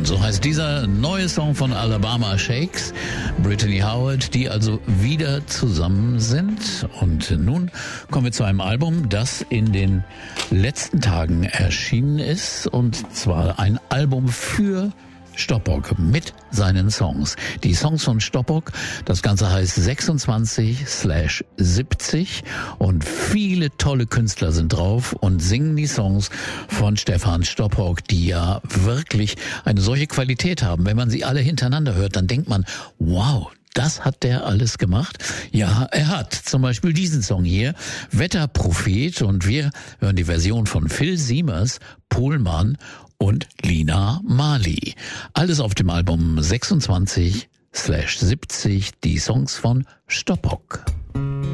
So heißt dieser neue Song von Alabama Shakes, Brittany Howard, die also wieder zusammen sind. Und nun kommen wir zu einem Album, das in den letzten Tagen erschienen ist. Und zwar ein Album für Stoppock mit seinen Songs. Die Songs von Stoppock, das Ganze heißt 26/70 und viele tolle Künstler sind drauf und singen die Songs von Stefan Stoppock, die ja wirklich eine solche Qualität haben. Wenn man sie alle hintereinander hört, dann denkt man, wow, das hat der alles gemacht? Ja, er hat zum Beispiel diesen Song hier, Wetterprophet, und wir hören die Version von Phil Siemers, Pohlmann und Lina Marley. Alles auf dem Album 26/70, die Songs von Stoppock.